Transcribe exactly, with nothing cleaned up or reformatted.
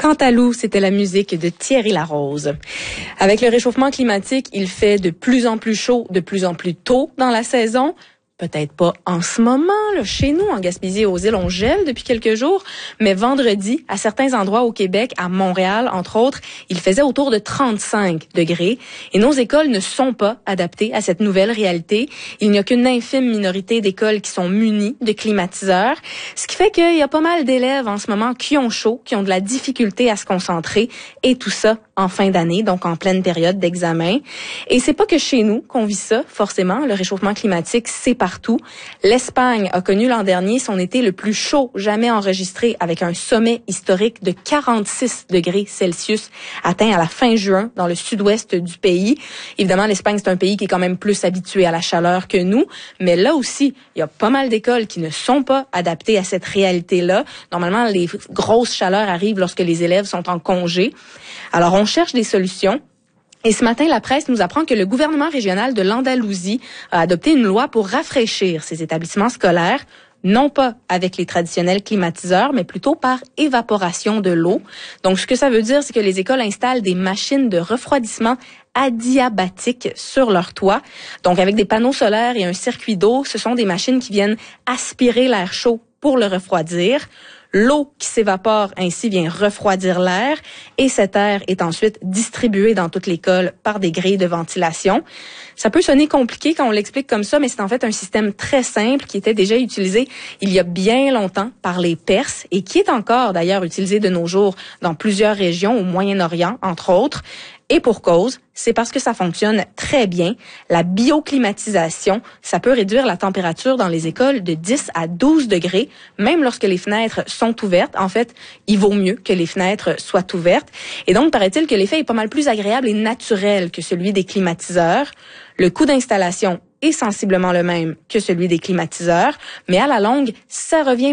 Cantalou, c'était la musique de Thierry Larose. Avec le réchauffement climatique, il fait de plus en plus chaud, de plus en plus tôt dans la saison. Peut-être pas en ce moment, là, chez nous, en Gaspésie et aux îles, on gèle depuis quelques jours, mais vendredi, à certains endroits au Québec, à Montréal, entre autres, il faisait autour de trente-cinq degrés. Et nos écoles ne sont pas adaptées à cette nouvelle réalité. Il n'y a qu'une infime minorité d'écoles qui sont munies de climatiseurs, ce qui fait qu'il y a pas mal d'élèves en ce moment qui ont chaud, qui ont de la difficulté à se concentrer, et tout ça en fin d'année, donc en pleine période d'examen. Et c'est pas que chez nous qu'on vit ça, forcément. Le réchauffement climatique, c'est partout. L'Espagne a connu l'an dernier son été le plus chaud jamais enregistré, avec un sommet historique de quarante-six degrés Celsius atteint à la fin juin dans le sud-ouest du pays. Évidemment, l'Espagne, c'est un pays qui est quand même plus habitué à la chaleur que nous, mais là aussi, il y a pas mal d'écoles qui ne sont pas adaptées à cette réalité-là. Normalement, les grosses chaleurs arrivent lorsque les élèves sont en congé. Alors, on cherche des solutions. Et ce matin, la presse nous apprend que le gouvernement régional de l'Andalousie a adopté une loi pour rafraîchir ses établissements scolaires, non pas avec les traditionnels climatiseurs, mais plutôt par évaporation de l'eau. Donc, ce que ça veut dire, c'est que les écoles installent des machines de refroidissement adiabatiques sur leur toit. Donc, avec des panneaux solaires et un circuit d'eau, ce sont des machines qui viennent aspirer l'air chaud pour le refroidir. L'eau qui s'évapore ainsi vient refroidir l'air et cet air est ensuite distribué dans toute l'école par des grilles de ventilation. Ça peut sonner compliqué quand on l'explique comme ça, mais c'est en fait un système très simple qui était déjà utilisé il y a bien longtemps par les Perses et qui est encore d'ailleurs utilisé de nos jours dans plusieurs régions au Moyen-Orient, entre autres. Et pour cause, c'est parce que ça fonctionne très bien. La bioclimatisation, ça peut réduire la température dans les écoles de dix à douze degrés, même lorsque les fenêtres sont ouvertes. En fait, il vaut mieux que les fenêtres soient ouvertes. Et donc, paraît-il que l'effet est pas mal plus agréable et naturel que celui des climatiseurs. Le coût d'installation est sensiblement le même que celui des climatiseurs, mais à la longue, ça revient